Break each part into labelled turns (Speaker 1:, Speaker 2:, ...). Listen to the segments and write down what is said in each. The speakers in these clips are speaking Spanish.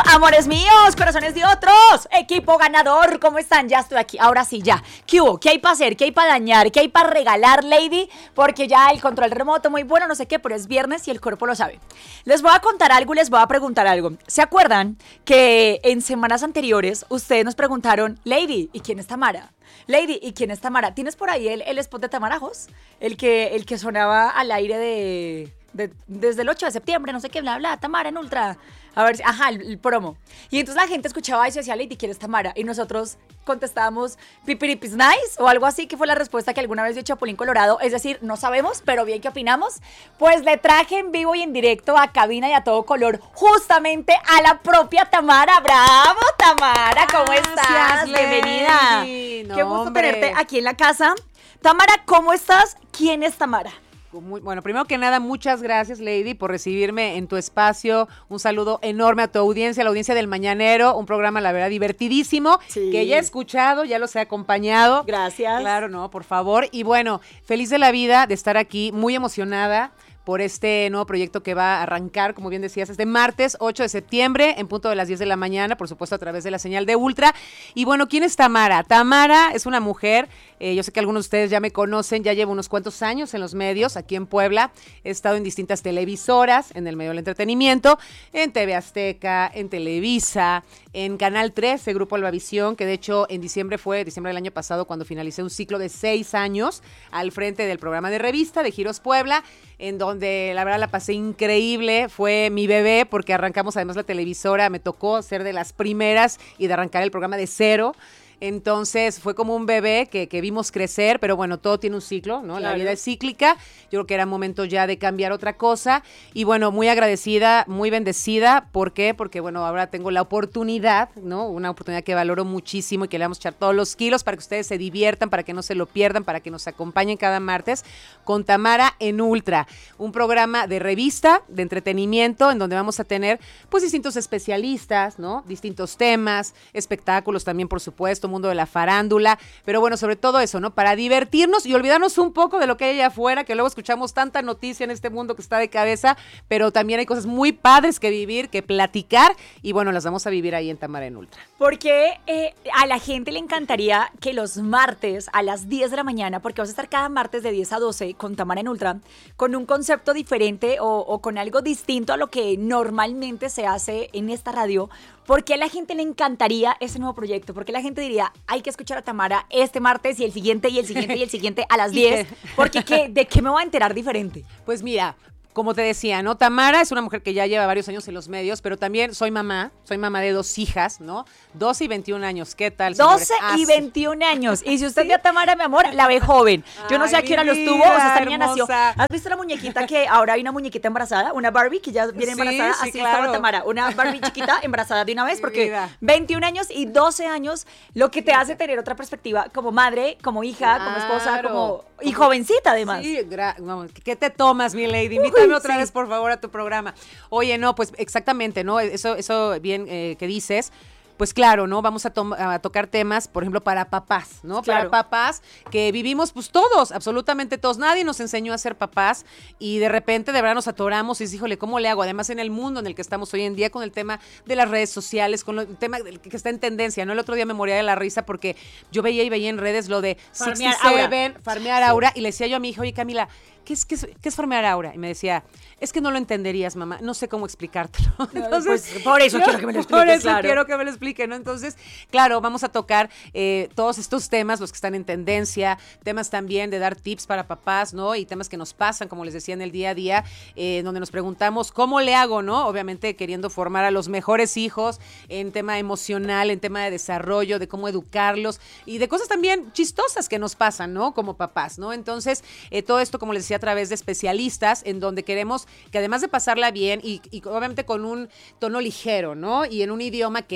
Speaker 1: Amores míos, corazones de otros, equipo ganador, ¿cómo están? Ya estoy aquí, ahora sí, ya. ¿Qué hubo? ¿Qué hay para hacer? ¿Qué hay para dañar? ¿Qué hay para regalar, lady? Porque ya el control remoto muy bueno, no sé qué, pero es viernes y el cuerpo lo sabe. Les voy a contar algo y les voy a preguntar algo. ¿Se acuerdan que en semanas anteriores ustedes nos preguntaron, lady, ¿y quién es Tamara? Lady, ¿y quién es Tamara? ¿Tienes por ahí el spot de Tamarajos? El que sonaba al aire desde el 8 de septiembre, no sé qué, bla, bla, Tamara en Ultra. A ver, ajá, el promo. Y entonces la gente escuchaba eso y decía, Lady, ¿quién es Tamara? Y nosotros contestábamos, pipiripis nice, o algo así, que fue la respuesta que alguna vez dio Chapulín Colorado. Es decir, no sabemos, pero bien que opinamos. Pues le traje en vivo y en directo a cabina y a todo color, justamente a la propia Tamara. ¡Bravo, Tamara! ¿Cómo estás? Bienvenida.
Speaker 2: No,
Speaker 1: Qué gusto
Speaker 2: hombre.
Speaker 1: tenerte aquí en la casa. Tamara, ¿cómo estás? ¿Quién es Tamara?
Speaker 2: Bueno, primero que nada, muchas gracias, Lady, por recibirme en tu espacio. Un saludo enorme a tu audiencia, a la audiencia del Mañanero. Un programa, la verdad, divertidísimo,
Speaker 1: Sí.
Speaker 2: que ya he escuchado, ya los he acompañado.
Speaker 1: Gracias.
Speaker 2: Claro, no, por favor. Y bueno, feliz de la vida de estar aquí, muy emocionada por este nuevo proyecto que va a arrancar, como bien decías, este martes 8 de septiembre, en punto de las 10 de la mañana, por supuesto a través de la señal de Ultra. Y bueno, ¿quién es Tamara? Tamara es una mujer, yo sé que algunos de ustedes ya me conocen, ya llevo unos cuantos años en los medios, aquí en Puebla. He estado en distintas televisoras, en el medio del entretenimiento, en TV Azteca, en Televisa, en Canal 13, Grupo Albavisión, que de hecho en diciembre del año pasado, cuando finalicé un ciclo de 6 años al frente del programa de revista de Giros Puebla, en donde la verdad la pasé increíble, fue mi bebé, porque arrancamos además la televisora, me tocó ser de las primeras y de arrancar el programa de cero. Entonces fue como un bebé que vimos crecer, pero bueno, todo tiene un ciclo, ¿no?
Speaker 1: Claro.
Speaker 2: La vida es cíclica. Yo creo que era momento ya de cambiar otra cosa. Y bueno, muy agradecida, muy bendecida. ¿Por qué? Porque bueno, ahora tengo la oportunidad, ¿no? Una oportunidad que valoro muchísimo y que le vamos a echar todos los kilos para que ustedes se diviertan, para que no se lo pierdan, para que nos acompañen cada martes con Tamara en Ultra. Un programa de revista, de entretenimiento, en donde vamos a tener pues distintos especialistas, ¿no? Distintos temas, espectáculos también, por supuesto, mundo de la farándula, pero bueno, sobre todo eso, ¿no? Para divertirnos y olvidarnos un poco de lo que hay allá afuera, que luego escuchamos tanta noticia en este mundo que está de cabeza, pero también hay cosas muy padres que vivir, que platicar, y bueno, las vamos a vivir ahí en Tamara en Ultra.
Speaker 1: Porque a la gente le encantaría que los martes a las 10 de la mañana, porque vas a estar cada martes de 10 a 12 con Tamara en Ultra, con un concepto diferente o con algo distinto a lo que normalmente se hace en esta radio. ¿Por qué a la gente le encantaría ese nuevo proyecto? Porque la gente diría, hay que escuchar a Tamara este martes y el siguiente y el siguiente y el siguiente a las 10, porque ¿de qué me voy a enterar diferente?
Speaker 2: Pues mira, como te decía, ¿no? Tamara es una mujer que ya lleva varios años en los medios, pero también soy mamá de 2 hijas, ¿no? 12 y 21 años, ¿qué tal, señores?
Speaker 1: 12 y 21 años. Y si usted ve a Tamara, mi amor, la ve joven. Yo no sé a qué hora los tuvo, o sea, esta niña nació. ¿Has visto la muñequita que ahora hay una muñequita embarazada? Una Barbie que ya viene embarazada.
Speaker 2: Sí,
Speaker 1: Así
Speaker 2: claro.
Speaker 1: estaba Tamara. Una Barbie chiquita embarazada de una vez,
Speaker 2: Mi
Speaker 1: porque
Speaker 2: vida.
Speaker 1: 21 años y 12 años, lo que te hace tener otra perspectiva como madre, como hija, como esposa,
Speaker 2: Claro.
Speaker 1: y jovencita además.
Speaker 2: Sí, vamos, ¿qué te tomas, mi lady? Invítame otra
Speaker 1: sí.
Speaker 2: vez, por favor, a tu programa. Oye, no, pues exactamente, ¿no? Eso bien que dices. Pues claro, ¿no? Vamos a tocar temas, por ejemplo, para papás, ¿no?
Speaker 1: Claro.
Speaker 2: Para papás que vivimos, pues todos, absolutamente todos. Nadie nos enseñó a ser papás y de repente de verdad nos atoramos y dices, híjole, ¿cómo le hago? Además, en el mundo en el que estamos hoy en día, con el tema de las redes sociales, con el tema que está en tendencia, ¿no? El otro día me moría de la risa porque yo veía en redes lo de
Speaker 1: Farmear
Speaker 2: 67, farmear aura, y le decía yo a mi hija, oye, Camila, ¿qué es farmear aura? Y me decía, es que no lo entenderías, mamá, no sé cómo explicártelo. Entonces,
Speaker 1: Pues, por eso quiero que me lo expliques,
Speaker 2: por eso
Speaker 1: claro.
Speaker 2: quiero que me lo explique, ¿no? Entonces, claro, vamos a tocar todos estos temas, los que están en tendencia, temas también de dar tips para papás, ¿no? Y temas que nos pasan, como les decía, en el día a día, donde nos preguntamos, ¿cómo le hago, no? Obviamente queriendo formar a los mejores hijos en tema emocional, en tema de desarrollo, de cómo educarlos y de cosas también chistosas que nos pasan, ¿no? Como papás, ¿no? Entonces, todo esto, como les decía, a través de especialistas, en donde queremos que además de pasarla bien y obviamente con un tono ligero, ¿no? Y en un idioma que entiendan,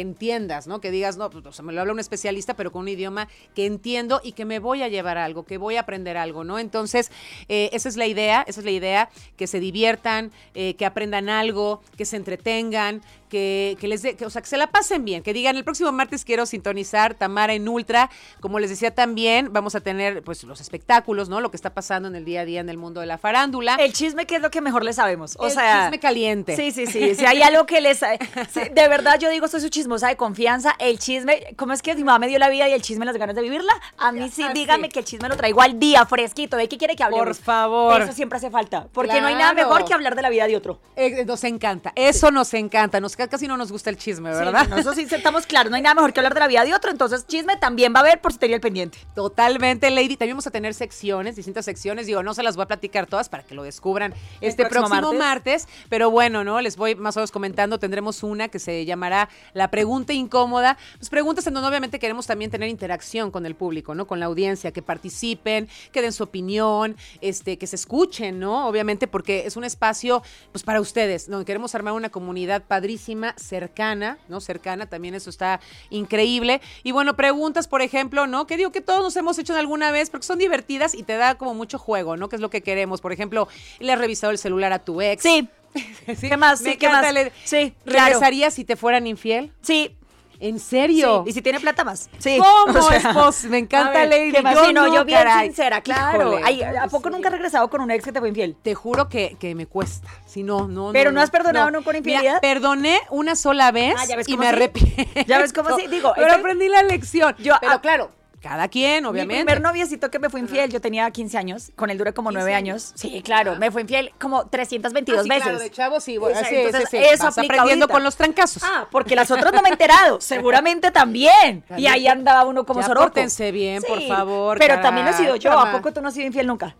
Speaker 2: entiendas, ¿no? Que digas, no, pues, o sea, me lo habla un especialista, pero con un idioma que entiendo y que me voy a llevar algo, que voy a aprender algo, ¿no? Entonces, esa es la idea, que se diviertan, que aprendan algo, que se entretengan, que les dé, o sea, que se la pasen bien, que digan, el próximo martes quiero sintonizar Tamara en Ultra. Como les decía también, vamos a tener pues los espectáculos, ¿no? Lo que está pasando en el día a día en el mundo de la farándula.
Speaker 1: El chisme, que es lo que mejor le sabemos. O
Speaker 2: el
Speaker 1: sea,
Speaker 2: chisme caliente.
Speaker 1: Sí. Si hay algo que les... sí, de verdad, yo digo, soy su chismosa de confianza. El chisme, ¿cómo es que mi mamá me dio la vida y el chisme las ganas de vivirla? A mí sí, dígame que el chisme lo traigo al día, fresquito. ¿De qué quiere que hablemos?
Speaker 2: Por favor.
Speaker 1: Eso siempre hace falta. Porque no hay nada mejor que hablar de la vida de otro.
Speaker 2: Nos encanta. Eso nos encanta. Casi no nos gusta el chisme, ¿verdad?
Speaker 1: Sí, nosotros sí estamos claros. No hay nada mejor que hablar de la vida de otro. Entonces, chisme también va a haber por si tenía el pendiente.
Speaker 2: Totalmente, Lady. También vamos a tener secciones, distintas secciones. Digo, no se las voy a platicar todas para que lo descubran este próximo martes. Pero bueno, ¿no? Les voy más o menos comentando. Tendremos una que se llamará La Pregunta Incómoda. Pues preguntas en donde obviamente queremos también tener interacción con el público, ¿no? Con la audiencia, que participen, que den su opinión, que se escuchen, ¿no? Obviamente porque es un espacio, pues para ustedes, donde queremos armar una comunidad padrísima, cercana, ¿no? Cercana, también eso está increíble. Y bueno, preguntas, por ejemplo, ¿no? Que digo que todos nos hemos hecho alguna vez, porque son divertidas y te da como mucho juego, ¿no? Que es lo que queremos. Por ejemplo, ¿le has revisado el celular a tu ex?
Speaker 1: Sí.
Speaker 2: ¿Sí?
Speaker 1: ¿Qué más? Sí, ¿qué más? Sí, claro.
Speaker 2: ¿Regresarías si te fueran infiel?
Speaker 1: Sí.
Speaker 2: ¿En serio?
Speaker 1: Sí. ¿Y si tiene plata más? Sí.
Speaker 2: ¿Cómo,
Speaker 1: o sea,
Speaker 2: esposa? Me encanta, Lady.
Speaker 1: ¿Qué más? Yo bien
Speaker 2: caray.
Speaker 1: sincera, claro.
Speaker 2: Híjole,
Speaker 1: Ay, ¿a poco nunca has regresado con un ex que te fue infiel?
Speaker 2: Te juro que me cuesta. Si no.
Speaker 1: ¿Pero no has perdonado nunca con infidelidad?
Speaker 2: Mira, perdoné una sola vez y me arrepiento.
Speaker 1: ¿Ya ves cómo sí? Digo,
Speaker 2: pero aprendí la lección. Pero claro, cada quien, obviamente.
Speaker 1: Mi primer noviecito que me fue infiel, yo tenía 15 años, con él duré como 9 años. Sí, claro, me fue infiel como 322 veces.
Speaker 2: Claro, de chavo sí, bueno,
Speaker 1: entonces,
Speaker 2: sí.
Speaker 1: Eso
Speaker 2: vas aprendiendo con los trancazos.
Speaker 1: Porque las otras no me he enterado, seguramente también. Y ahí andaba uno como soroco.
Speaker 2: Pórtense bien, por favor.
Speaker 1: Pero también lo he sido yo, ¿a poco tú no has sido infiel nunca?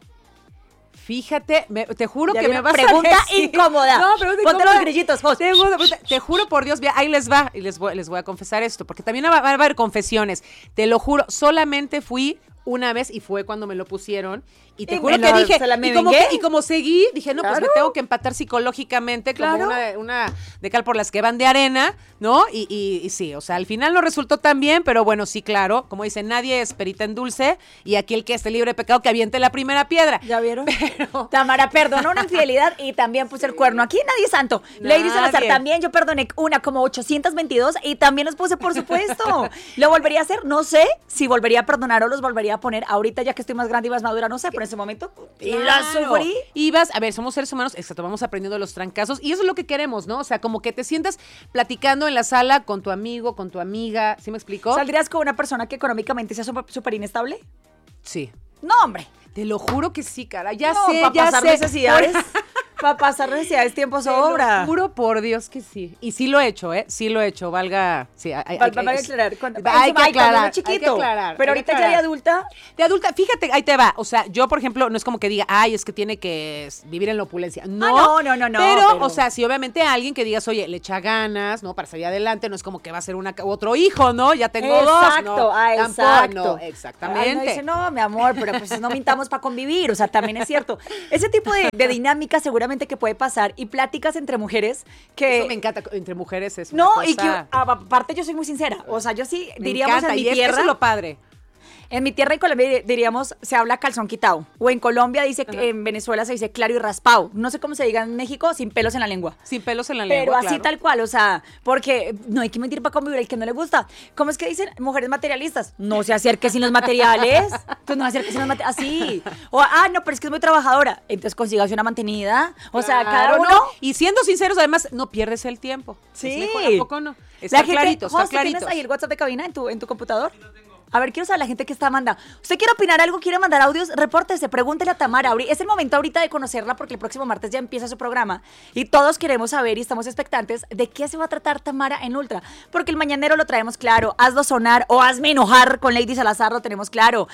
Speaker 2: Fíjate, te juro que me vas
Speaker 1: pregunta
Speaker 2: a decir.
Speaker 1: incómoda.
Speaker 2: No, pregunta
Speaker 1: Ponte
Speaker 2: incómoda.
Speaker 1: los grillitos, Jos.
Speaker 2: Te juro por Dios, ahí les va, y les voy a confesar esto, porque también va a haber confesiones. Te lo juro, solamente fui una vez y fue cuando me lo pusieron. Y te juro que dije, y como seguí, dije, no, pues me tengo que empatar psicológicamente como una de cal por las que van de arena, ¿no? Y sí, o sea, al final no resultó tan bien, pero bueno, sí, claro, como dicen, nadie es perita en dulce, y aquí el que esté libre de pecado que aviente la primera piedra.
Speaker 1: ¿Ya vieron? Pero... Tamara perdonó una infidelidad y también puse el cuerno. Aquí nadie es santo. Lady Salazar también, yo perdoné una como 822 y también los puse, por supuesto. ¿Lo volvería a hacer? No sé si volvería a perdonar o los volvería a poner. Ahorita ya que estoy más grande y más madura, no sé, pero en ese momento y la sufrí.
Speaker 2: A ver, somos seres humanos, exacto, vamos aprendiendo los trancazos y eso es lo que queremos, ¿no? O sea, como que te sientas platicando en la sala con tu amigo, con tu amiga, ¿sí me explicó?
Speaker 1: ¿Saldrías con una persona que económicamente sea súper inestable?
Speaker 2: Sí.
Speaker 1: No, hombre.
Speaker 2: Te lo juro que sí, cara, ya
Speaker 1: sé. Para pasar necesidades. Para pasar necesidades, tiempo sobra.
Speaker 2: Te lo juro por Dios que sí. Y sí lo he hecho, ¿eh? Sí lo he hecho, valga. Sí, hay que
Speaker 1: aclarar.
Speaker 2: Hay que aclarar.
Speaker 1: Chiquito. Pero ahorita ya de adulta.
Speaker 2: De adulta, fíjate, ahí te va. O sea, yo, por ejemplo, no es como que diga, ay, es que tiene que vivir en la opulencia. No.
Speaker 1: No.
Speaker 2: Pero, o sea, si obviamente alguien que digas, oye, le echa ganas, ¿no? Para salir adelante, no es como que va a ser otro hijo, ¿no? Ya tengo dos.
Speaker 1: Exacto.
Speaker 2: No, exactamente.
Speaker 1: Ay, no dice, no, mi amor, pero pues no mintamos para convivir. O sea, también es cierto. Ese tipo de dinámica seguramente que puede pasar y pláticas entre mujeres que...
Speaker 2: Eso me encanta, entre mujeres es
Speaker 1: No,
Speaker 2: cosa...
Speaker 1: y que aparte yo soy muy sincera, o sea, yo sí diríamos
Speaker 2: encanta,
Speaker 1: en mi tierra...
Speaker 2: Eso es lo padre.
Speaker 1: En mi tierra, en Colombia, diríamos, se habla calzón quitado. O en Colombia dice, en Venezuela se dice claro y raspado. No sé cómo se diga en México, sin pelos en la lengua.
Speaker 2: Sin pelos en la lengua,
Speaker 1: pero así tal cual, o sea, porque no hay que mentir para convivir el que no le gusta. ¿Cómo es que dicen mujeres materialistas? No se acerque sin los materiales. Entonces no se acerque sin los materiales. Así. O, no, pero es que es muy trabajadora. Entonces consígase una mantenida. O sea, cada uno...
Speaker 2: No. Y siendo sinceros, además, no pierdes el tiempo.
Speaker 1: Sí.
Speaker 2: Es mejor, tampoco no. Está clarito, está clarito.
Speaker 1: ¿Tienes ahí el WhatsApp de cabina en tu computador? A ver, quiero saber la gente que está mandando. ¿Usted quiere opinar algo? ¿Quiere mandar audios? Repórtese, pregúntele a Tamara. Es el momento ahorita de conocerla porque el próximo martes ya empieza su programa y todos queremos saber y estamos expectantes de qué se va a tratar Tamara en Ultra. Porque el mañanero lo traemos claro, hazlo sonar o hazme enojar con Lady Salazar lo tenemos claro.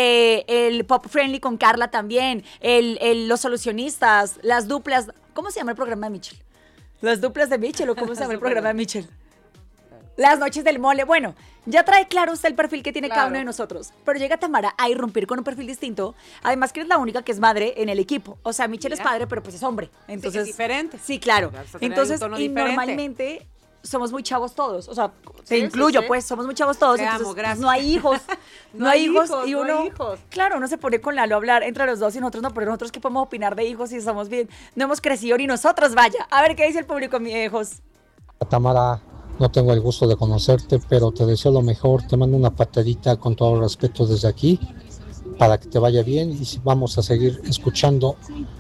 Speaker 1: El Pop Friendly con Carla también, los solucionistas, las duplas. ¿Cómo se llama el programa de Michelle? ¿Las duplas de Michelle o cómo se llama el programa de Michelle? Las noches del mole. Bueno, ya trae claro usted el perfil que tiene cada uno de nosotros. Pero llega Tamara a irrumpir con un perfil distinto. Además que eres la única que es madre en el equipo. O sea, Michelle es padre, pero pues es hombre. Entonces,
Speaker 2: sí, es diferente.
Speaker 1: Sí, claro. Entonces, y normalmente somos muy chavos todos, o sea, te
Speaker 2: Sí,
Speaker 1: incluyo,
Speaker 2: sí.
Speaker 1: pues, somos muy chavos todos,
Speaker 2: Te amo,
Speaker 1: entonces
Speaker 2: gracias.
Speaker 1: no hay hijos,
Speaker 2: No hay hijos,
Speaker 1: y
Speaker 2: no
Speaker 1: uno,
Speaker 2: hay hijos.
Speaker 1: claro, uno se pone con Lalo a hablar entre los dos y nosotros no, pero nosotros qué podemos opinar de hijos si estamos bien, no hemos crecido ni nosotros, vaya, a ver qué dice el público, mis hijos.
Speaker 3: Tamara, no tengo el gusto de conocerte, pero te deseo lo mejor. Te mando una patadita con todo el respeto desde aquí para que te vaya bien y vamos a seguir escuchando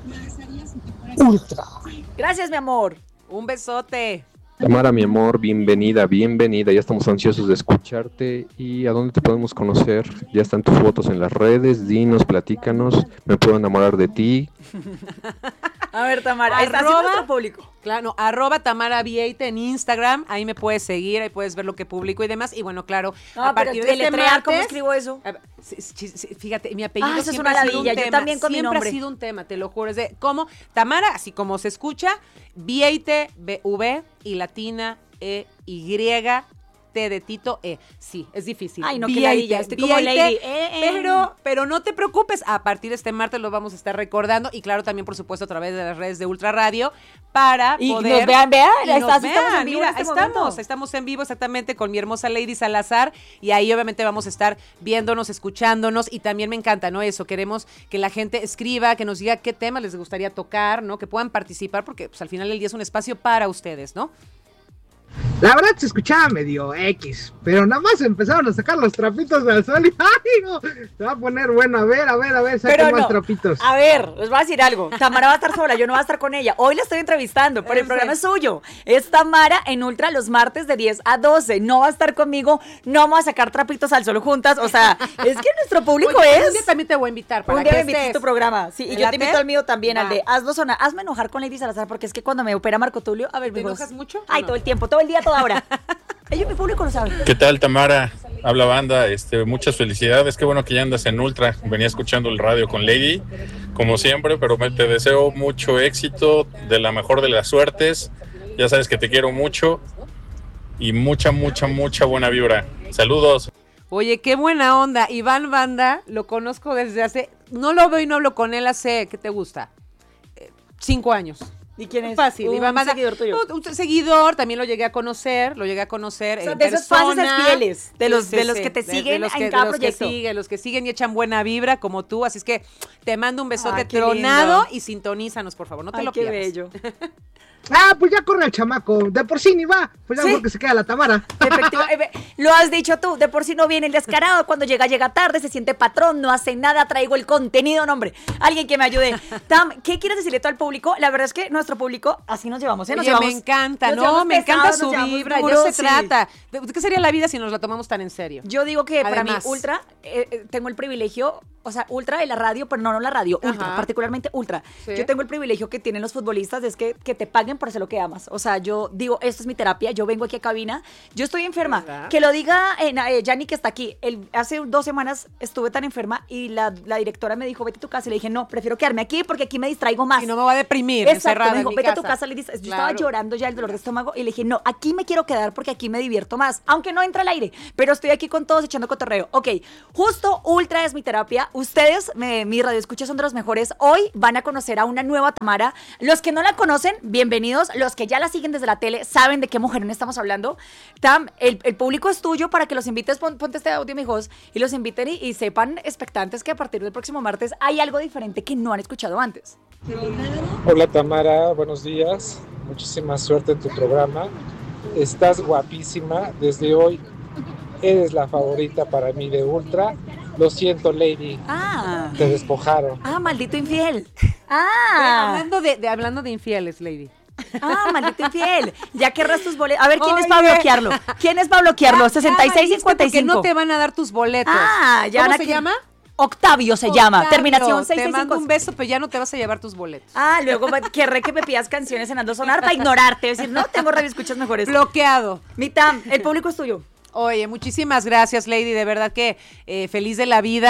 Speaker 3: Ultra.
Speaker 1: Gracias, mi amor.
Speaker 2: Un besote.
Speaker 4: Tamara, mi amor, bienvenida, bienvenida. Ya estamos ansiosos de escucharte. ¿Y a dónde te podemos conocer? Ya están tus fotos en las redes. Dinos, platícanos. Me puedo enamorar de ti.
Speaker 1: A ver, Tamara, está haciendo nuestro público.
Speaker 2: Claro, Tamara Vieite en Instagram, ahí me puedes seguir, ahí puedes ver lo que publico y demás. Y bueno, claro,
Speaker 1: No,
Speaker 2: a partir de este
Speaker 1: deletrear, ¿cómo
Speaker 2: martes,
Speaker 1: escribo eso?
Speaker 2: a ver, fíjate, mi apellido
Speaker 1: Eso es
Speaker 2: siempre
Speaker 1: una
Speaker 2: ha sido un
Speaker 1: ladilla, yo
Speaker 2: tema.
Speaker 1: también con mi
Speaker 2: Siempre
Speaker 1: nombre.
Speaker 2: ha sido un tema, te lo juro. Es de cómo Tamara, así como se escucha, Vieite, B-V y latina, T de Tito, Sí, es difícil.
Speaker 1: Ay, no, qué ladilla, estoy como Lady.
Speaker 2: Pero no te preocupes, a partir de este martes lo vamos a estar recordando y claro, también por supuesto a través de las redes de Ultra Radio para
Speaker 1: Y
Speaker 2: poder...
Speaker 1: nos vean,
Speaker 2: y
Speaker 1: ahí
Speaker 2: nos
Speaker 1: estás, estamos
Speaker 2: vean,
Speaker 1: en vivo
Speaker 2: mira,
Speaker 1: en este momento.
Speaker 2: estamos en vivo exactamente con mi hermosa Lady Salazar y ahí obviamente vamos a estar viéndonos, escuchándonos y también me encanta, ¿no? Eso, queremos que la gente escriba, que nos diga qué temas les gustaría tocar, ¿no? Que puedan participar porque pues al final del día es un espacio para ustedes, ¿no?
Speaker 5: La verdad se escuchaba medio X, pero nada más empezaron a sacar los trapitos del sol y ¡ay, no! Se va a poner bueno, a ver, saquen más trapitos.
Speaker 1: A ver, les voy a decir algo. Tamara va a estar sola, yo no voy a estar con ella. Hoy la estoy entrevistando, pero el programa es suyo. Es Tamara en Ultra los martes de 10 a 12. No va a estar conmigo, no vamos a sacar trapitos al sol juntas. O sea, es que nuestro público
Speaker 2: Oye,
Speaker 1: es...
Speaker 2: un día también te voy a invitar para
Speaker 1: Un día
Speaker 2: que
Speaker 1: me invitas a
Speaker 2: estés.
Speaker 1: tu programa, sí, y
Speaker 2: ¿Me
Speaker 1: yo te
Speaker 2: late?
Speaker 1: invito al mío también, al
Speaker 2: Va.
Speaker 1: de hazlo sonar, hazme enojar con Lady Salazar, porque es que cuando me opera Marco Tulio, a ver,
Speaker 2: ¿Te
Speaker 1: mijos.
Speaker 2: enojas mucho o
Speaker 1: Ay,
Speaker 2: no?
Speaker 1: todo el tiempo, todo el día, toda hora. Ellos, mi público lo sabe.
Speaker 6: ¿Qué tal, Tamara? Habla banda, muchas felicidades, qué bueno que ya andas en Ultra, venía escuchando el radio con Lady, como siempre, pero te deseo mucho éxito, de la mejor de las suertes, ya sabes que te quiero mucho y mucha buena vibra. Saludos.
Speaker 2: Oye, qué buena onda. Iván Banda, lo conozco desde hace... No lo veo y no hablo con él hace, ¿qué te gusta? 5 años.
Speaker 1: ¿Y quién es?
Speaker 2: Fácil,
Speaker 1: Un
Speaker 2: Iván Banda.
Speaker 1: seguidor tuyo.
Speaker 2: Un seguidor, también lo llegué a conocer
Speaker 1: O sea,
Speaker 2: en
Speaker 1: de esos fans
Speaker 2: persona.
Speaker 1: fieles, de los que te
Speaker 2: de
Speaker 1: siguen
Speaker 2: los
Speaker 1: en
Speaker 2: que-
Speaker 1: cada
Speaker 2: de los
Speaker 1: proyecto.
Speaker 2: los que siguen y echan buena vibra como tú, así es que te mando un besote
Speaker 1: Ay, qué
Speaker 2: tronado
Speaker 1: lindo.
Speaker 2: y sintonízanos, por favor, no te
Speaker 1: Ay,
Speaker 2: lo
Speaker 1: qué
Speaker 2: pierdas.
Speaker 1: bello.
Speaker 5: Ah, pues ya corre el chamaco, de por sí ni va, pues ya
Speaker 1: Sí.
Speaker 5: mejor que se queda la Tamara.
Speaker 1: Lo has dicho tú, de por sí no viene el descarado, cuando llega tarde, se siente patrón, no hace nada, traigo el contenido, no, hombre, alguien que me ayude. Tam, ¿qué quieres decirle tú al público? La verdad es que nuestro público, así nos llevamos, ¿eh? Nos
Speaker 2: Oye,
Speaker 1: llevamos,
Speaker 2: me encanta,
Speaker 1: nos
Speaker 2: ¿no?
Speaker 1: llevamos
Speaker 2: Me encanta
Speaker 1: pesados,
Speaker 2: su
Speaker 1: nos llevamos
Speaker 2: vibra,
Speaker 1: duros,
Speaker 2: ya se
Speaker 1: sí.
Speaker 2: trata. ¿De qué sería la vida si nos la tomamos tan en serio?
Speaker 1: Yo digo que para
Speaker 2: Además.
Speaker 1: mí, Ultra, tengo el privilegio, o sea, Ultra de la radio, pero no la radio, Ultra,
Speaker 2: Ajá.
Speaker 1: particularmente Ultra.
Speaker 2: Sí.
Speaker 1: Yo tengo el privilegio que tienen los futbolistas, es que te paguen por hacer lo que amas. O sea, yo digo, esto es mi terapia, yo vengo aquí a cabina, yo estoy enferma.
Speaker 2: ¿Verdad?
Speaker 1: Que lo diga Yanni, que está aquí. Hace 2 semanas estuve tan enferma y la directora me dijo, vete a tu casa. Y le dije, no, prefiero quedarme aquí porque aquí me distraigo más.
Speaker 2: Y no me va a deprimir,
Speaker 1: Exacto,
Speaker 2: encerrada
Speaker 1: me dijo,
Speaker 2: en mi
Speaker 1: vete a tu
Speaker 2: casa.
Speaker 1: casa, Lady. Yo estaba
Speaker 2: Claro.
Speaker 1: llorando ya el dolor de estómago y le dije, no, aquí me quiero quedar porque aquí me divierto más, aunque no entra al aire, pero estoy aquí con todos echando cotorreo. Ok, justo Ultra es mi terapia. Ustedes, mi radioescuchas son de los mejores. Hoy van a conocer a una nueva Tamara. Los que no la conocen, bienvenidos. Los que ya la siguen desde la tele saben de qué mujerón estamos hablando. Tam, el público es tuyo para que los invites, ponte este audio, mijos, y los inviten y sepan expectantes que a partir del próximo martes hay algo diferente que no han escuchado antes.
Speaker 7: Hola Tamara, buenos días. Muchísima suerte en tu programa. Estás guapísima. Desde hoy eres la favorita para mí de Ultra. Lo siento, Lady. Te despojaron.
Speaker 1: Maldito infiel.
Speaker 2: Bueno, hablando de infieles, Lady.
Speaker 1: Maldito infiel. Ya querrás tus boletos. A ver, ¿quién es
Speaker 2: Oye.
Speaker 1: para bloquearlo? ¿Quién es para bloquearlo? 66-55.
Speaker 2: Porque no te van a dar tus boletos.
Speaker 1: Ya
Speaker 2: ¿Cómo
Speaker 1: van
Speaker 2: se
Speaker 1: a-
Speaker 2: llama?
Speaker 1: Octavio se llama.
Speaker 2: Octavio,
Speaker 1: Terminación
Speaker 2: Te mando
Speaker 1: 665.
Speaker 2: un beso, pero ya no te vas a llevar tus boletos.
Speaker 1: Luego querré que me pidas canciones en Ando Sonar para ignorarte. Decir, no, tengo radio escuchas mejores.
Speaker 2: Bloqueado.
Speaker 1: Mi Tam, el público es tuyo.
Speaker 2: Oye, muchísimas gracias, Lady. De verdad que feliz de la vida.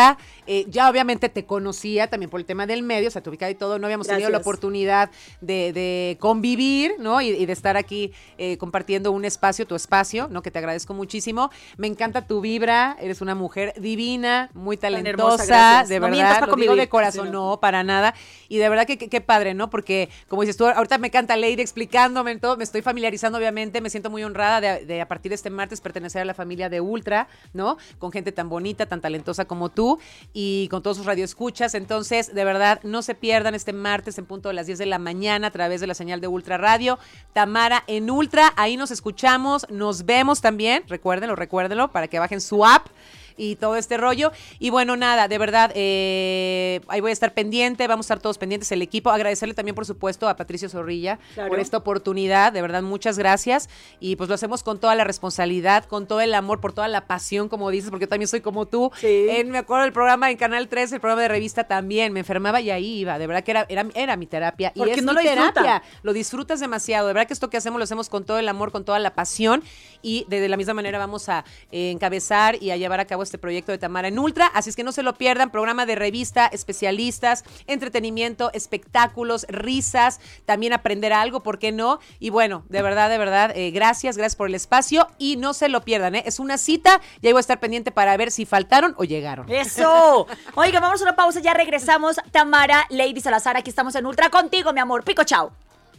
Speaker 2: Ya obviamente te conocía también por el tema del medio, o sea, te ubicaba y todo, no habíamos tenido la oportunidad de convivir, ¿no? Y de estar aquí compartiendo un espacio, tu espacio, ¿no? Que te agradezco muchísimo. Me encanta tu vibra, eres una mujer divina, muy talentosa, hermosa, de verdad, lo digo de corazón, sí, no, para nada. Y de verdad que qué padre, ¿no? Porque, como dices tú, ahorita me encanta Lady explicándome todo, me estoy familiarizando, obviamente, me siento muy honrada de a partir de este martes pertenecer a la familia de Ultra, ¿no? Con gente tan bonita, tan talentosa como tú y con todos sus radioescuchas. Entonces, de verdad, no se pierdan este martes en punto de las 10 de la mañana a través de la señal de Ultra Radio. Tamara en Ultra, ahí nos escuchamos, nos vemos también, recuérdenlo, para que bajen su app y todo este rollo. Y bueno, nada, de verdad, ahí voy a estar pendiente, vamos a estar todos pendientes, el equipo. Agradecerle también, por supuesto, a Patricio Zorrilla por esta oportunidad, de verdad, muchas gracias. Y pues lo hacemos con toda la responsabilidad, con todo el amor, por toda la pasión, como dices, porque yo también soy como tú. Sí. Me acuerdo del programa en Canal 3, el programa de revista también, me enfermaba y ahí iba, de verdad que era mi terapia. Y es no mi terapia, lo disfrutas demasiado, de verdad que esto que hacemos lo hacemos con todo el amor, con toda la pasión, y de la misma manera vamos a encabezar y a llevar a cabo este proyecto de Tamara en Ultra, así es que no se lo pierdan, programa de revista, especialistas, entretenimiento, espectáculos, risas, también aprender algo, ¿por qué no? Y bueno, de verdad, gracias por el espacio y no se lo pierdan, es una cita y ahí voy a estar pendiente para ver si faltaron o llegaron.
Speaker 1: ¡Eso! Oiga, vamos a una pausa, ya regresamos. Tamara, Lady Salazar, aquí estamos en Ultra contigo, mi amor. Pico, chao.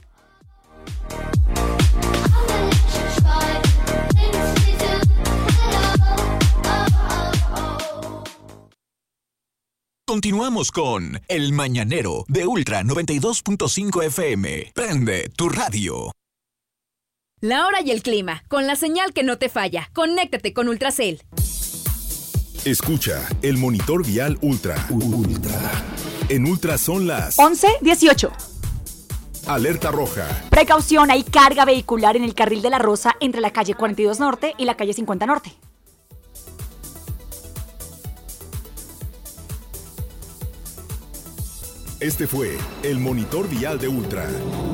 Speaker 8: Continuamos con El Mañanero de Ultra 92.5 FM. Prende tu radio.
Speaker 9: La hora y el clima, con la señal que no te falla. Conéctate con Ultracel.
Speaker 10: Escucha el monitor vial Ultra. En Ultra son las
Speaker 1: 11:18.
Speaker 10: Alerta roja.
Speaker 1: Precaución, hay carga vehicular en el carril de la Rosa entre la calle 42 Norte y la calle 50 Norte.
Speaker 10: Este fue el monitor vial de Ultra.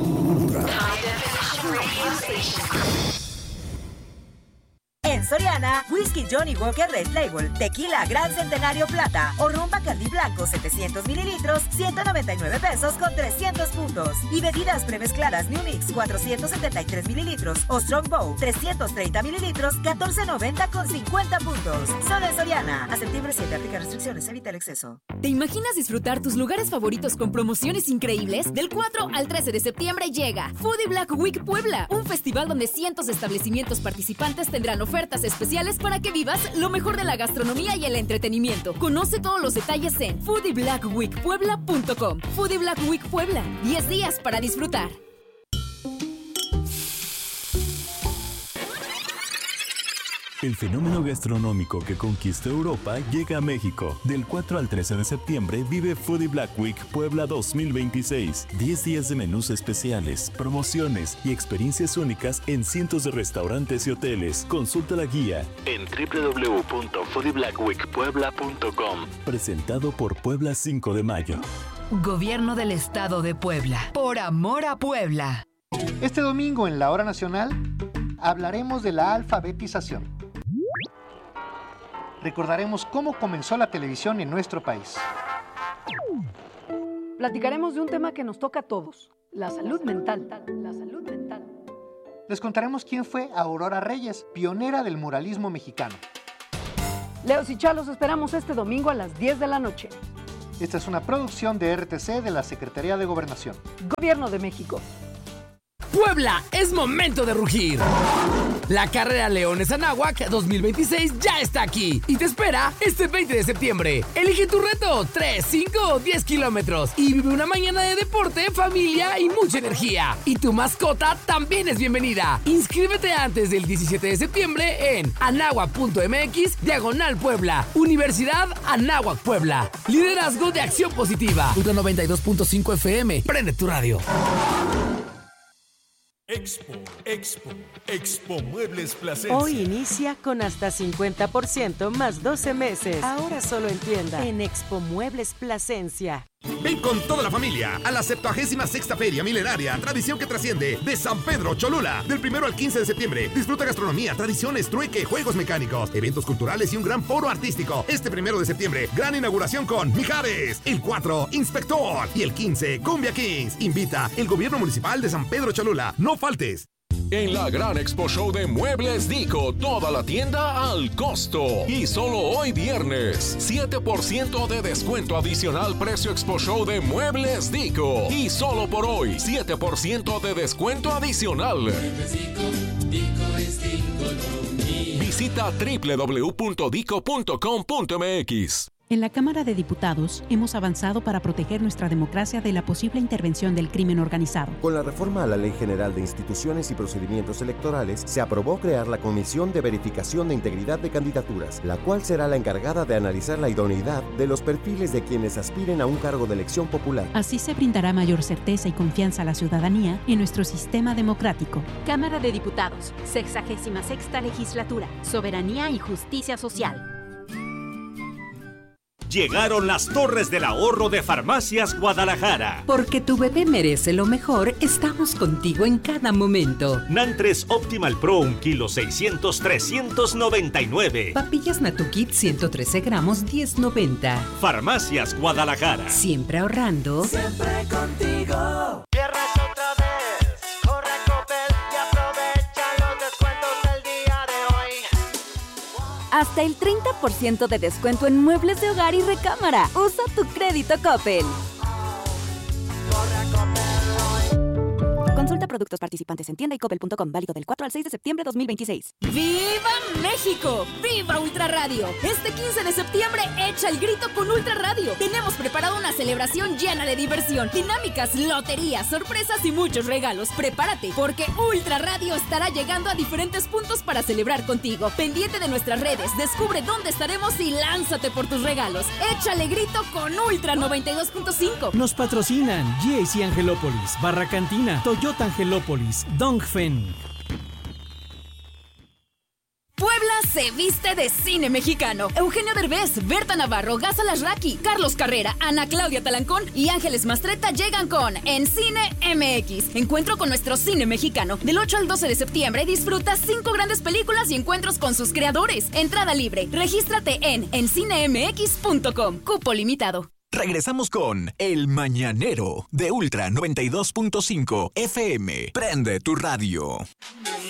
Speaker 11: En Soriana, Whisky Johnny Walker Red Label, Tequila Gran Centenario Plata o Ron Bacardí Blanco 700 mililitros, 199 pesos con 300 puntos. Y bebidas premezcladas New Mix 473 mililitros o Strongbow 330 mililitros, 14.90 con 50 puntos. Solo en Soriana. A septiembre 7, aplica restricciones, evita el exceso.
Speaker 9: ¿Te imaginas disfrutar tus lugares favoritos con promociones increíbles? Del 4 al 13 de septiembre llega Foodie Black Week Puebla, un festival donde cientos de establecimientos participantes tendrán ofertas especiales para que vivas lo mejor de la gastronomía y el entretenimiento. Conoce todos los detalles en foodieblackweekpuebla.com. Foodie Black Week Puebla, 10 días para disfrutar.
Speaker 12: El fenómeno gastronómico que conquistó Europa llega a México. Del 4 al 13 de septiembre vive Foodie Black Week Puebla 2026. 10 días de menús especiales, promociones y experiencias únicas en cientos de restaurantes y hoteles. Consulta la guía en www.foodieblackweekpuebla.com. Presentado por Puebla 5 de Mayo.
Speaker 13: Gobierno del Estado de Puebla. Por amor a Puebla.
Speaker 14: Este domingo en la Hora Nacional hablaremos de la alfabetización. Recordaremos cómo comenzó la televisión en nuestro país.
Speaker 15: Platicaremos de un tema que nos toca a todos, la salud mental.
Speaker 14: Les contaremos quién fue Aurora Reyes, pionera del muralismo mexicano.
Speaker 15: Leos y Chalos esperamos este domingo a las 10 de la noche.
Speaker 14: Esta es una producción de RTC de la Secretaría de Gobernación.
Speaker 15: Gobierno de México.
Speaker 16: Puebla, es momento de rugir. La carrera Leones Anáhuac 2026 ya está aquí y te espera este 20 de septiembre. Elige tu reto, 3, 5 o 10 kilómetros y vive una mañana de deporte, familia y mucha energía. Y tu mascota también es bienvenida. Inscríbete antes del 17 de septiembre en anáhuac.mx/Puebla. Universidad Anáhuac Puebla. Liderazgo de Acción Positiva. Ultra 92.5 FM. Prende tu radio.
Speaker 17: Expo Muebles Plasencia.
Speaker 18: Hoy inicia con hasta 50% más 12 meses. Ahora solo en tienda. En Expo Muebles Plasencia.
Speaker 17: Ven con toda la familia a la 76ª Feria Milenaria, tradición que trasciende, de San Pedro Cholula. Del 1 al 15 de septiembre, disfruta gastronomía, tradiciones, trueque, juegos mecánicos, eventos culturales y un gran foro artístico. Este 1 de septiembre, gran inauguración con Mijares. El 4, Inspector. Y el 15, Cumbia Kings. Invita el Gobierno Municipal de San Pedro Cholula. No faltes.
Speaker 18: En la gran Expo Show de Muebles Dico, toda la tienda al costo. Y solo hoy viernes, 7% de descuento adicional precio Expo Show de Muebles Dico. Y solo por hoy, 7% de descuento adicional.
Speaker 19: Muebles Dico, Dico es Diconomía.
Speaker 18: Visita www.dico.com.mx.
Speaker 20: En la Cámara de Diputados hemos avanzado para proteger nuestra democracia de la posible intervención del crimen organizado.
Speaker 21: Con la reforma a la Ley General de Instituciones y Procedimientos Electorales, se aprobó crear la Comisión de Verificación de Integridad de Candidaturas, la cual será la encargada de analizar la idoneidad de los perfiles de quienes aspiren a un cargo de elección popular.
Speaker 20: Así se brindará mayor certeza y confianza a la ciudadanía en nuestro sistema democrático.
Speaker 22: Cámara de Diputados, 66ª Legislatura, Soberanía y Justicia Social.
Speaker 23: Llegaron las torres del ahorro de Farmacias Guadalajara.
Speaker 24: Porque tu bebé merece lo mejor, estamos contigo en cada momento.
Speaker 23: Nantres Optimal Pro 1 kilo 600, 399.
Speaker 24: Papillas Natukit 113 gramos, 10.90.
Speaker 23: Farmacias Guadalajara.
Speaker 24: Siempre ahorrando.
Speaker 19: Siempre contigo. Tierras otra vez. Corre a Coppel y aprovecha los descuentos del día de hoy.
Speaker 9: Hasta el 30% de descuento en muebles de hogar y recámara. Usa tu crédito Coppel. Consulta productos participantes en tienda y coppel.com. Válido del 4 al 6 de septiembre de 2026.
Speaker 25: ¡Viva México! ¡Viva Ultra Radio! Este 15 de septiembre echa el grito con Ultra Radio. Tenemos preparado una celebración llena de diversión, dinámicas, loterías, sorpresas y muchos regalos. Prepárate, porque Ultra Radio estará llegando a diferentes puntos para celebrar contigo. Pendiente de nuestras redes, descubre dónde estaremos y lánzate por tus regalos. Échale grito con Ultra 92.5.
Speaker 26: Nos patrocinan GAC Angelópolis, Barra Cantina, Toyota Angelópolis, Dongfeng.
Speaker 25: Puebla se viste de cine mexicano. Eugenio Derbez, Berta Navarro, Gaza Lasraki, Carlos Carrera, Ana Claudia Talancón y Ángeles Mastretta llegan con En Cine MX. Encuentro con nuestro cine mexicano. Del 8 al 12 de septiembre disfruta 5 grandes películas y encuentros con sus creadores. Entrada libre. Regístrate en encinemx.com. Cupo limitado.
Speaker 8: Regresamos con El Mañanero de Ultra 92.5 FM. Prende tu radio.